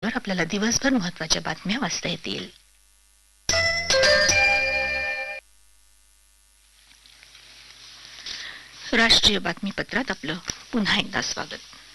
चॅनलवर आपल्याला दिवसभर महत्त्वाच्या बातम्या वाचता येतील. राष्ट्रीय बातमीपत्रात आपलं पुन्हा एकदा स्वागत.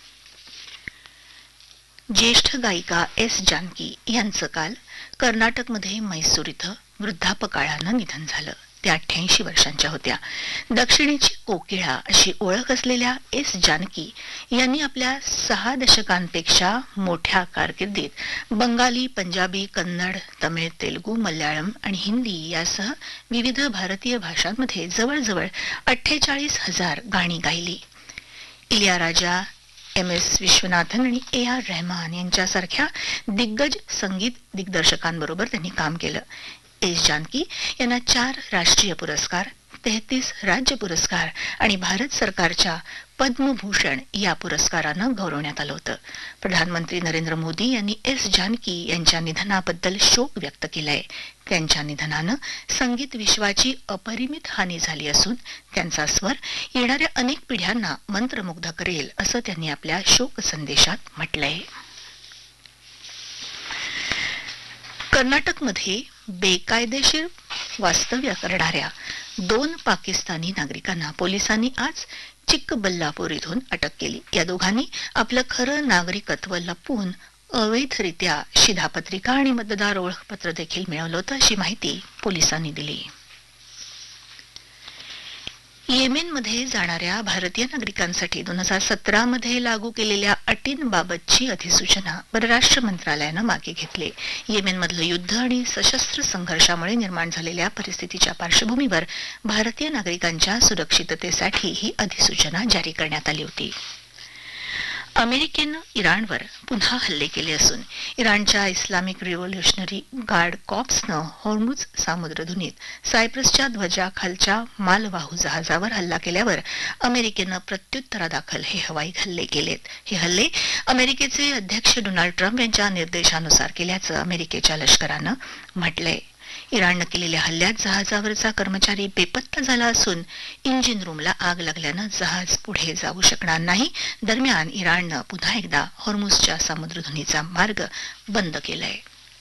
ज्येष्ठ गायिका एस जानकी यांचं काल कर्नाटकमध्ये मैसूर इथं वृद्धापकाळानं निधन झालं. त्या 88 वर्षांच्या होत्या. दक्षिणेची कोकिळा अशी ओळख असलेल्या एस जानकी यांनी आपल्या 6 दशकांपेक्षा मोठ्या कारकिर्दीत बंगाली, पंजाबी, कन्नड, तमिळ, तेलुगू, मल्याळम आणि हिंदी यासह विविध भारतीय भाषांमध्ये जवळजवळ 48,000 गाणी गायली. इलियाराजा, एम.एस. विश्वनाथन आणि ए.आर. रहमान यांच्यासारख्या दिग्गज संगीत दिग्दर्शकांबरोबर त्यांनी काम केलं. एस जानकी यांना 4 राष्ट्रीय पुरस्कार, 33 राज्य पुरस्कार आणि भारत सरकारच्या पद्मभूषण या पुरस्कारानं गौरवण्यात आलं होतं. प्रधानमंत्री नरेंद्र मोदी यांनी एस जानकी यांच्या निधनाबद्दल शोक व्यक्त केलाय. त्यांच्या निधनानं संगीत विश्वाची अपरिमित हानी झाली असून त्यांचा स्वर येणाऱ्या अनेक पिढ्यांना मंत्रमुग्ध करेल असं त्यांनी आपल्या शोक संदेशात म्हटलंय. कर्नाटकमध्ये बेकायदेशीर वास्तव्य करणाऱ्या 2 पाकिस्तानी नागरिकांना पोलिसांनी आज चिक्कबल्लापूर इथून अटक केली. या दोघांनी आपलं खरं नागरिकत्व लपवून अवैधरित्या शिधापत्रिका आणि मतदार ओळखपत्र देखील मिळवलं होतं अशी माहिती पोलिसांनी दिली. येमेनमध्ये जाणाऱ्या भारतीय नागरिकांसाठी 2017 मध्ये लागू केलेल्या अटींबाबतची अधिसूचना परराष्ट्र मंत्रालयानं मागे घेतली. येमेनमधलं युद्ध आणि सशस्त्र संघर्षामुळे निर्माण झालेल्या परिस्थितीच्या पार्श्वभूमीवर भारतीय नागरिकांच्या सुरक्षिततेसाठी ही अधिसूचना जारी करण्यात आली होती. अमेरिकेनं इराणवर पुन्हा हल्ले केले असून इराणच्या इस्लामिक रिव्होल्युशनरी गार्ड कॉर्प्सनं हॉर्मुझ सामुद्रधुनीत सायप्रसच्या ध्वजाखालच्या मालवाहू जहाजावर हल्ला केल्यावर अमेरिकेनं प्रत्युत्तरादाखल हे हवाई हल्ले केलेत. हे हल्ले अमेरिकेचे अध्यक्ष डोनाल्ड ट्रम्प यांच्या निर्देशानुसार केल्याचं अमेरिकेच्या लष्करानं म्हटलंय. इराणनं केलेल्या हल्ल्यात जहाजावरचा कर्मचारी बेपत्ता झाला असून इंजिन रूमला आग लागल्यानं जहाज पुढे जाऊ शकणार नाही. दरम्यान इराणनं पुन्हा एकदा हॉर्मुझच्या समुद्रधुनीचा मार्ग बंद केलाय.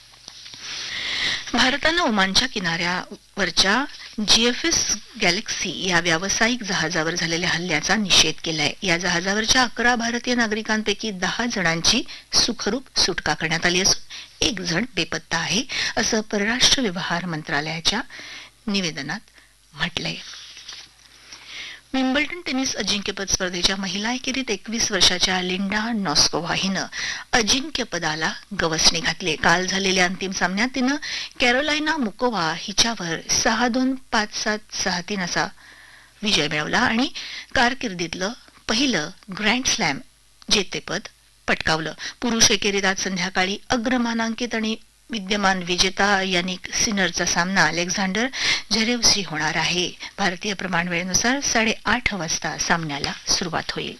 भारतानं ओमानच्या किनाऱ्यावरच्या जीएफएस गॅलेक्सी या व्यावसायिक जहाजावर झालेल्या हल्ल्याचा निषेध केलाय. या जहाजावरच्या 11 भारतीय नागरिकांपैकी 10 जणांची सुखरूप सुटका करण्यात आली असून 1 जण बेपत्ता आहे असं परराष्ट्र व्यवहार मंत्रालयाच्या निवेदनात म्हटलंय. विम्बल्डन टेनिस अजिंक्यपद स्पर्धेच्या महिला एकेरीत 21 वर्षाच्या लिंडा नॉस्कोव्हा हिनं अजिंक्यपदाला गवसणी घातली. काल झालेल्या अंतिम सामन्यात तिनं कॅरोलाइना मुकोवा हिच्यावर 6-2, 5-7, 6-3 असा विजय मिळवला आणि कारकिर्दीतलं पहिलं ग्रँड स्लॅम जेतेपद पटकावलं. पुरुष एकेरीत आज संध्याकाळी अग्रमानांकित आणि विद्यमान विजेता यानिक सिनरचा सामना अलेक्झांडर झरेवशी होणार आहे. भारतीय प्रमाण वेळेनुसार 8:30 वाजता सामन्याला सुरुवात होईल.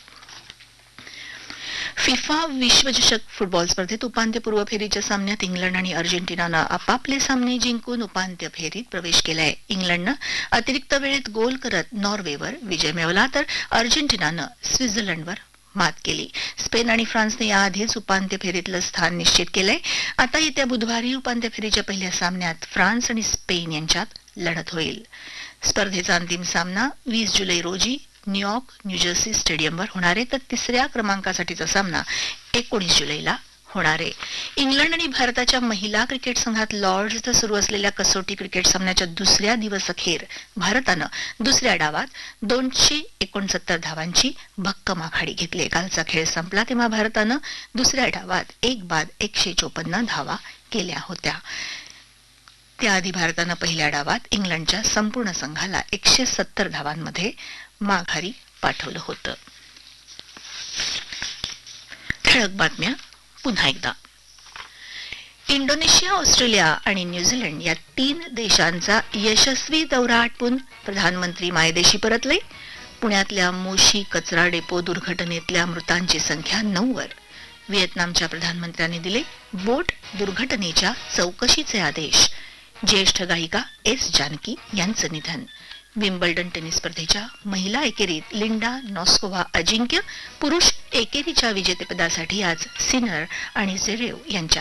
फिफा विश्वचषक फुटबॉल स्पर्धेत उपांत्यपूर्व फेरीच्या सामन्यात इंग्लंड आणि अर्जेंटिनानं आपापले सामने जिंकून उपांत्य फेरीत प्रवेश केलाय. इंग्लंडनं अतिरिक्त वेळेत गोल करत नॉर्वेवर विजय मिळवला तर अर्जेंटिनानं स्वित्झर्लंडवर मात केली. स्पेन आणि फ्रान्सने याआधीच उपांत्य फेरीतलं स्थान निश्चित केलंय. आता येत्या बुधवारी उपांत्य फेरीच्या पहिल्या सामन्यात फ्रान्स आणि स्पेन यांच्यात लढत होईल. स्पर्धेचा अंतिम सामना 20 जुलै रोजी न्यूयॉर्क, न्यूजर्सी स्टेडियमवर होणार आहे तर 3ऱ्या क्रमांकासाठीचा सामना 19 जुलैला होणार आहे. इंग्लंड आणि भारताच्या महिला क्रिकेट संघात लॉर्ड्स इथं सुरू असलेल्या कसोटी क्रिकेट सामन्याच्या 2ऱ्या दिवस अखेर भारतानं 2ऱ्या डावात 269 धावांची भक्कम आघाडी घेतली. कालचा खेळ संपला तेव्हा भारतानं 2ऱ्या डावात 1 बाद 154 धावा केल्या होत्या. त्याआधी भारतानं पहिल्या डावात इंग्लंडच्या संपूर्ण संघाला 170 धावांमध्ये माघारी पाठवलं होतं. ठळक बातम्या पुन्हा एकदा. इंडोनेशिया, ऑस्ट्रेलिया आणि न्यूझीलंड या 3 देशांचा यशस्वी दौरा आटपून प्रधानमंत्री मायदेशी परतले. पुण्यातल्या मोशी कचरा डेपो दुर्घटनेतल्या मृतांची संख्या 9 वर. व्हिएतनामच्या प्रधानमंत्र्यांनी दिले बोट दुर्घटनेच्या चौकशीचे आदेश. ज्येष्ठ गायिका एस जानकी यांचं निधन. विम्बल्डन टेनिस स्पर्धेच्या महिला एकेरीत लिंडा नॉस्कोव्हा अजिंक्य, पुरुष एकेरीच्या विजेतेपदासाठी आज सिनर आणि झेरेव यांच्यात